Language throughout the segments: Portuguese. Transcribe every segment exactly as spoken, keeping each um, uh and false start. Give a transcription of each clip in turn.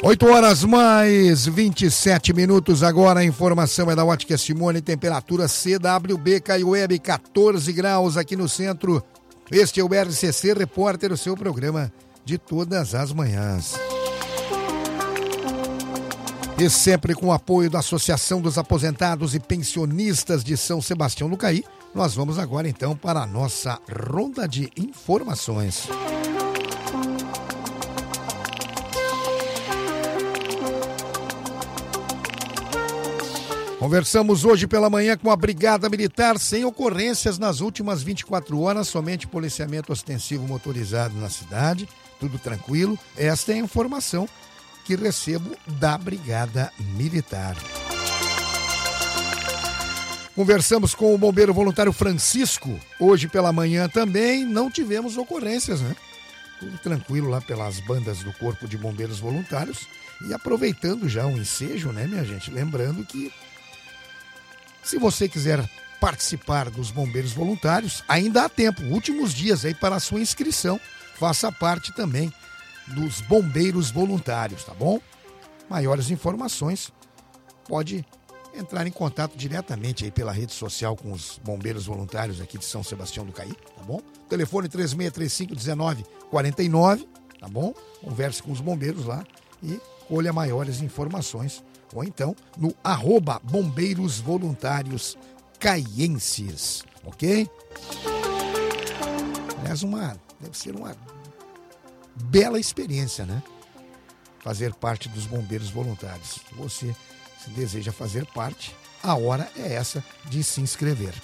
oito horas mais vinte e sete minutos agora, a informação é da Ótica Simone, temperatura C W B, Caio Web, quatorze graus aqui no centro. Este é o R C C Repórter, o seu programa de todas as manhãs. E sempre com o apoio da Associação dos Aposentados e Pensionistas de São Sebastião do Caí, nós vamos agora então para a nossa ronda de informações. Conversamos hoje pela manhã com a Brigada Militar, sem ocorrências nas últimas vinte e quatro horas, somente policiamento ostensivo motorizado na cidade, tudo tranquilo. Esta é a informação que recebo da Brigada Militar. Conversamos com o bombeiro voluntário Francisco, hoje pela manhã também, não tivemos ocorrências, né? Tudo tranquilo lá pelas bandas do Corpo de Bombeiros Voluntários. E aproveitando já o ensejo, né, minha gente? Lembrando que se você quiser participar dos bombeiros voluntários, ainda há tempo, últimos dias aí para a sua inscrição. Faça parte também dos bombeiros voluntários, tá bom? Maiores informações, pode entrar em contato diretamente aí pela rede social com os bombeiros voluntários aqui de São Sebastião do Caí, tá bom? Telefone três seis três cinco, um nove quatro nove, tá bom? Converse com os bombeiros lá e colha maiores informações. Ou então no arroba Bombeiros Voluntários Caienses, ok? Aliás, uma, deve ser uma bela experiência, né? Fazer parte dos bombeiros voluntários. Se você se deseja fazer parte, a hora é essa de se inscrever.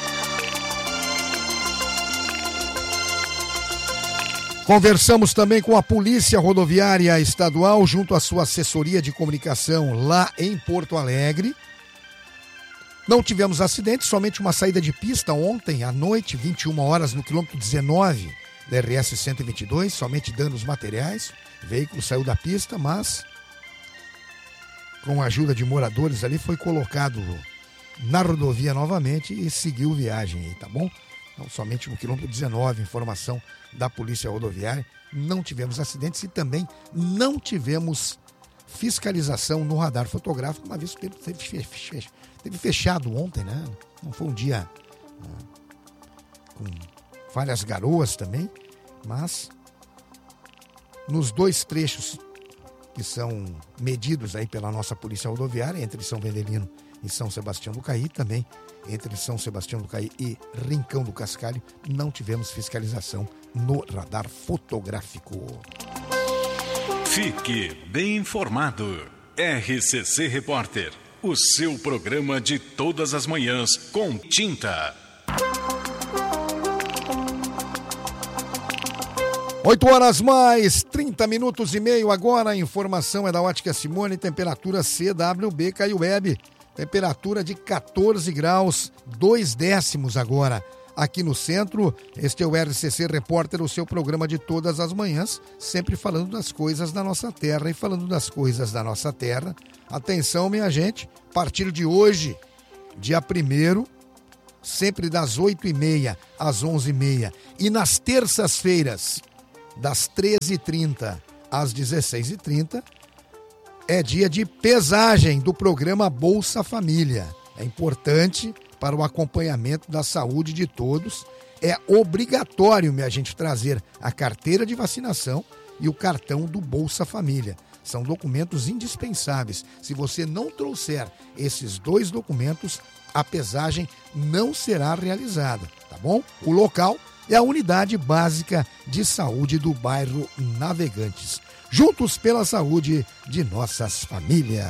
Conversamos também com a Polícia Rodoviária Estadual, junto à sua assessoria de comunicação lá em Porto Alegre. Não tivemos acidente, somente uma saída de pista ontem à noite, vinte e uma horas, no quilômetro dezenove da R S cento e vinte e dois, somente danos materiais. O veículo saiu da pista, mas com a ajuda de moradores ali foi colocado na rodovia novamente e seguiu viagem aí, tá bom? Então, somente no quilômetro dezenove, informação da Polícia Rodoviária, não tivemos acidentes e também não tivemos fiscalização no radar fotográfico, uma vez que teve, teve fechado ontem, né? Não foi um dia ah, com várias garoas também, mas nos dois trechos que são medidos aí pela nossa Polícia Rodoviária, entre São Vendelino e São Sebastião do Caí, também entre São Sebastião do Caí e Rincão do Cascalho, não tivemos fiscalização no radar fotográfico. Fique bem informado. R C C Repórter, o seu programa de todas as manhãs com tinta. oito horas mais trinta minutos e meio agora, a informação é da Ótica Simone, temperatura C W B Caio Web. Temperatura de quatorze graus, dois décimos agora aqui no centro. Este é o R C C Repórter, o seu programa de todas as manhãs, sempre falando das coisas da nossa terra. E falando das coisas da nossa terra, atenção, minha gente, a partir de hoje, dia primeiro, sempre das oito e meia às onze e meia, e nas terças-feiras, das treze e trinta às dezesseis e trinta, é dia de pesagem do programa Bolsa Família. É importante para o acompanhamento da saúde de todos. É obrigatório, minha gente, trazer a carteira de vacinação e o cartão do Bolsa Família. São documentos indispensáveis. Se você não trouxer esses dois documentos, a pesagem não será realizada, tá bom? O local é a Unidade Básica de Saúde do bairro Navegantes. Juntos pela saúde de nossas famílias.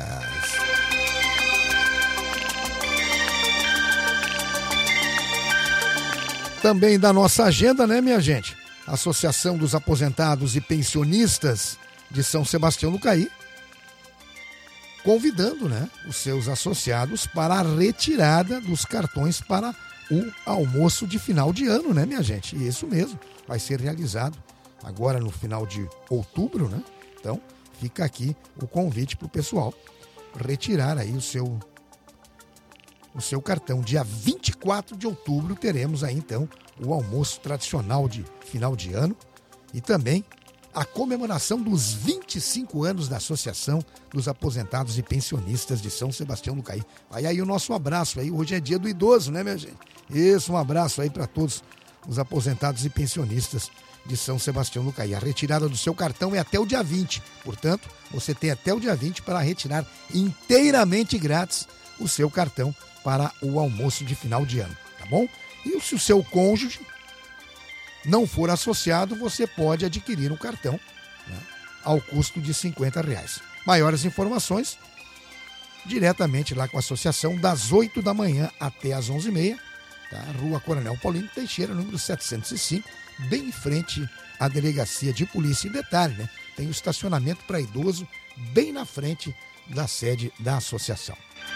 Também da nossa agenda, né, minha gente? Associação dos Aposentados e Pensionistas de São Sebastião do Caí, convidando, né, os seus associados para a retirada dos cartões para o almoço de final de ano, né, minha gente? E isso mesmo, vai ser realizado agora no final de outubro, né? Então, fica aqui o convite para o pessoal retirar aí o seu, o seu cartão. Dia vinte e quatro de outubro teremos aí, então, o almoço tradicional de final de ano e também a comemoração dos vinte e cinco anos da Associação dos Aposentados e Pensionistas de São Sebastião do Caí. Aí aí o nosso abraço aí, hoje é dia do idoso, né, minha gente? Isso, um abraço aí para todos os aposentados e pensionistas de São Sebastião do Caí. A retirada do seu cartão é até o dia vinte, portanto, você tem até o dia vinte para retirar inteiramente grátis o seu cartão para o almoço de final de ano, tá bom? E se o seu cônjuge não for associado, você pode adquirir um cartão, né, ao custo de cinquenta reais. Maiores informações, diretamente lá com a associação, das oito da manhã até as onze e meia, tá? Rua Coronel Paulino Teixeira, número setecentos e cinco, bem em frente à delegacia de polícia. E detalhe, né? Tem o estacionamento para idoso bem na frente da sede da associação.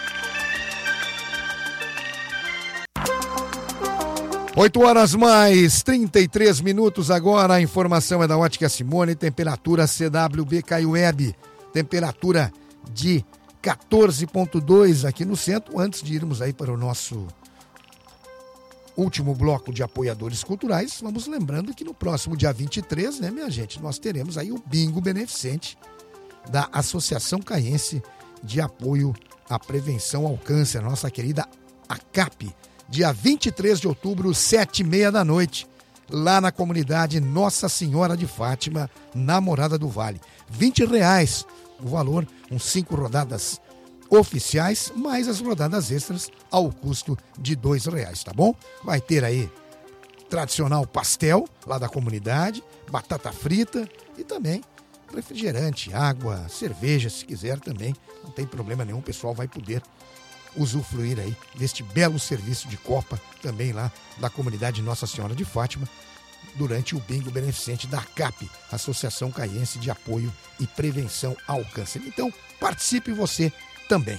oito horas mais trinta e três minutos agora, a informação é da Ótica Simone, temperatura C W B K Web, temperatura de quatorze ponto dois aqui no centro. Antes de irmos aí para o nosso último bloco de apoiadores culturais, vamos lembrando que no próximo dia vinte e três, né, minha gente, nós teremos aí o bingo beneficente da Associação Caiense de Apoio à Prevenção ao Câncer, nossa querida A C A P, dia vinte e três de outubro, sete e meia da noite, lá na comunidade Nossa Senhora de Fátima, na Morada do Vale. vinte reais o valor, uns cinco rodadas oficiais, mais as rodadas extras ao custo de dois reais, tá bom? Vai ter aí tradicional pastel lá da comunidade, batata frita e também refrigerante, água, cerveja, se quiser também, não tem problema nenhum, o pessoal vai poder usufruir aí deste belo serviço de copa também lá da comunidade Nossa Senhora de Fátima durante o bingo beneficente da A C A P, Associação Caiense de Apoio e Prevenção ao Câncer. Então, participe você também.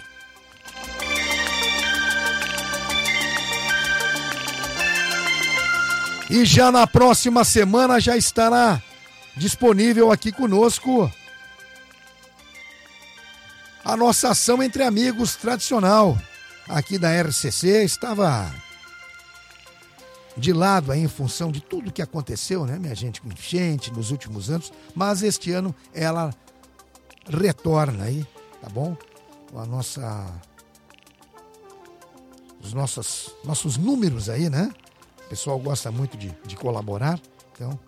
E já na próxima semana já estará disponível aqui conosco a nossa ação entre amigos tradicional aqui da R C C. Estava de lado aí em função de tudo que aconteceu, né, minha gente, com enchente nos últimos anos, mas este ano ela retorna aí, tá bom? A nossa, os nossos, nossos números aí, né? O pessoal gosta muito de, de colaborar, então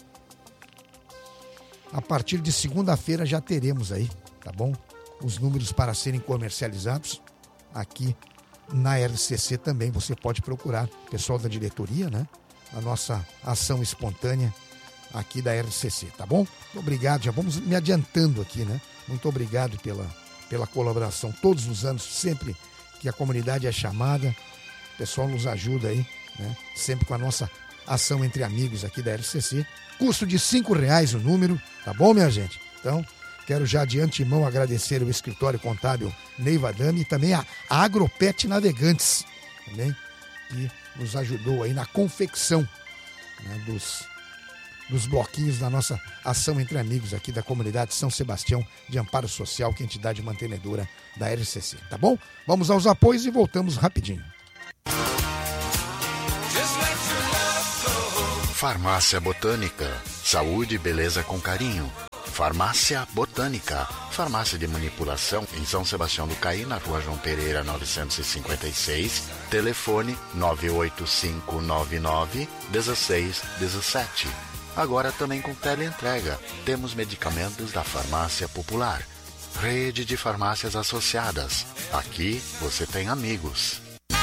a partir de segunda-feira já teremos aí, tá bom? Os números para serem comercializados aqui na R C C também. Você pode procurar o pessoal da diretoria, né? A nossa ação espontânea aqui da R C C, tá bom? Muito obrigado, já vamos me adiantando aqui, né? Muito obrigado pela, pela colaboração todos os anos, sempre que a comunidade é chamada, o pessoal nos ajuda aí, né? Sempre com a nossa ação entre amigos aqui da R C C. Custo de cinco reais o número, tá bom, minha gente? Então, quero já de antemão agradecer o escritório contábil Neiva Dami e também a Agropet Navegantes, também, que nos ajudou aí na confecção, né, dos, dos bloquinhos da nossa ação entre amigos aqui da comunidade São Sebastião de Amparo Social, que é a entidade mantenedora da R C C, tá bom? Vamos aos apoios e voltamos rapidinho. Farmácia Botânica, saúde e beleza com carinho. Farmácia Botânica, farmácia de manipulação em São Sebastião do Caí, na rua João Pereira novecentos e cinquenta e seis, telefone nove oito cinco nove nove um seis um sete. Agora também com teleentrega, temos medicamentos da Farmácia Popular. Rede de farmácias associadas, aqui você tem amigos.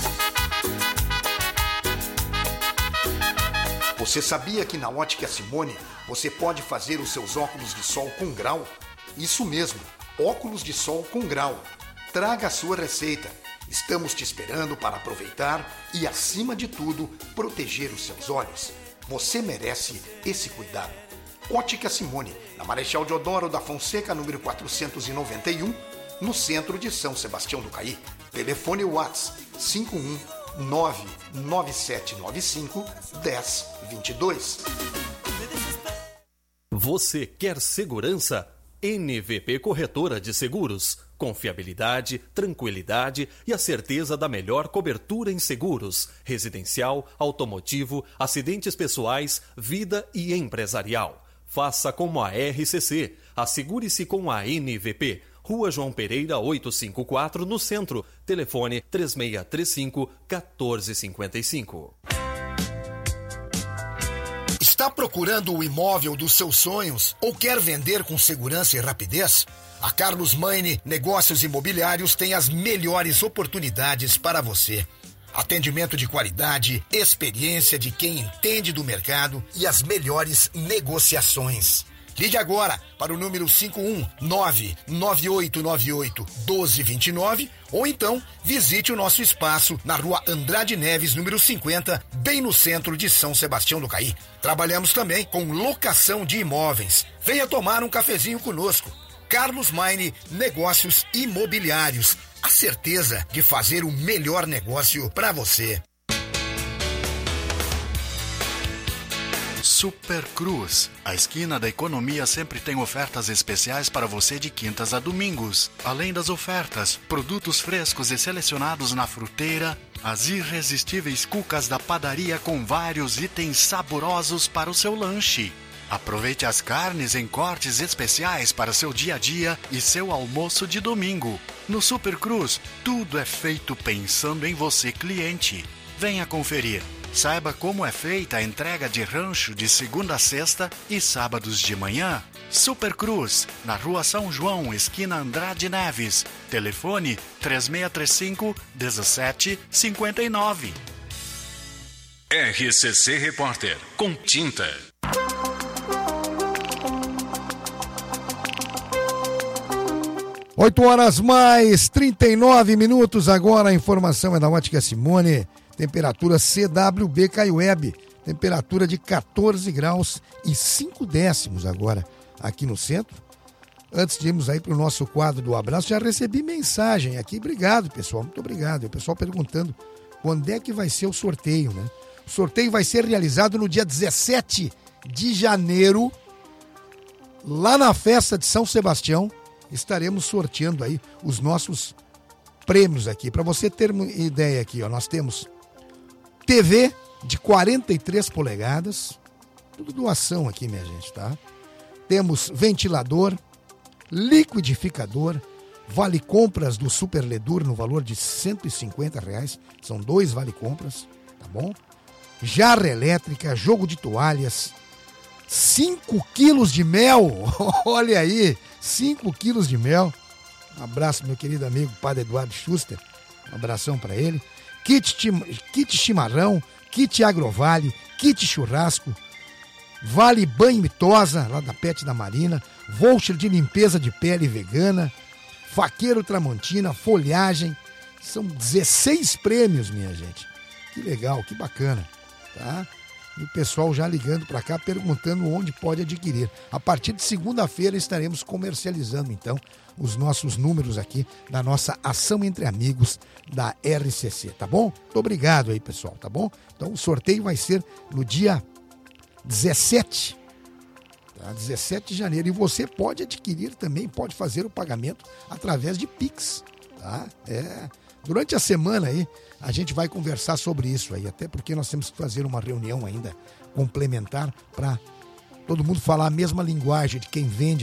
Você sabia que na Ótica Simone você pode fazer os seus óculos de sol com grau? Isso mesmo, óculos de sol com grau. Traga a sua receita. Estamos te esperando para aproveitar e, acima de tudo, proteger os seus olhos. Você merece esse cuidado. Ótica Simone, na Marechal Deodoro da Fonseca, número quatrocentos e noventa e um, no centro de São Sebastião do Caí. Telefone WhatsApp cinco um nove nove sete nove cinco um zero dois dois. Você quer segurança? N V P Corretora de Seguros. Confiabilidade, tranquilidade e a certeza da melhor cobertura em seguros, residencial, automotivo, acidentes pessoais, vida e empresarial. Faça como a R C C. Assegure-se com a N V P. Rua João Pereira, oitocentos e cinquenta e quatro, no centro. Telefone três seis três cinco, um quatro cinco cinco. Está procurando o imóvel dos seus sonhos ou quer vender com segurança e rapidez? A Carlos Maine Negócios Imobiliários tem as melhores oportunidades para você. Atendimento de qualidade, experiência de quem entende do mercado e as melhores negociações. Ligue agora para o número cinco um nove nove oito nove oito um dois dois nove ou então visite o nosso espaço na rua Andrade Neves, número cinquenta, bem no centro de São Sebastião do Caí. Trabalhamos também com locação de imóveis. Venha tomar um cafezinho conosco. Carlos Maine Negócios Imobiliários. A certeza de fazer o melhor negócio para você. Super Cruz. A esquina da economia sempre tem ofertas especiais para você de quintas a domingos. Além das ofertas, produtos frescos e selecionados na fruteira, as irresistíveis cucas da padaria com vários itens saborosos para o seu lanche. Aproveite as carnes em cortes especiais para seu dia a dia e seu almoço de domingo. No Super Cruz, tudo é feito pensando em você, cliente. Venha conferir. Saiba como é feita a entrega de rancho de segunda a sexta e sábados de manhã. Super Cruz, na Rua São João, esquina Andrade Neves. Telefone três seis três cinco, um sete cinco nove. R C C Repórter, com tinta. oito horas mais trinta e nove minutos agora. A informação é da Ótica Simone. Temperatura C W B Caiueb. Temperatura de quatorze graus e cinco décimos agora aqui no centro. Antes de irmos aí para o nosso quadro do abraço, já recebi mensagem aqui. Obrigado, pessoal. Muito obrigado. O pessoal perguntando quando é que vai ser o sorteio, né? O sorteio vai ser realizado no dia dezessete de janeiro, lá na festa de São Sebastião. Estaremos sorteando aí os nossos prêmios aqui. Para você ter uma ideia aqui, ó, nós temos T V de quarenta e três polegadas, tudo doação aqui, minha gente, tá? Temos ventilador, liquidificador, vale compras do Super Ledur no valor de cento e cinquenta reais, são dois vale compras, tá bom? Jarra elétrica, jogo de toalhas, cinco quilos de mel, olha aí, cinco quilos de mel. Um abraço, meu querido amigo Padre Eduardo Schuster, um abração para ele. Kit, kit chimarrão, kit agrovale, kit churrasco, vale banho e tosa, lá da Pet da Marina, voucher de limpeza de pele vegana, faqueiro Tramontina, folhagem, são dezesseis prêmios, minha gente. Que legal, que bacana, tá? E o pessoal já ligando para cá, perguntando onde pode adquirir. A partir de segunda-feira estaremos comercializando, então, os nossos números aqui da nossa Ação Entre Amigos da R C C, tá bom? Muito obrigado aí, pessoal, tá bom? Então, o sorteio vai ser no dia dezessete, tá? dezessete de janeiro. E você pode adquirir também, pode fazer o pagamento através de Pix, tá? É... Durante a semana aí, a gente vai conversar sobre isso aí, até porque nós temos que fazer uma reunião ainda complementar para todo mundo falar a mesma linguagem de quem vende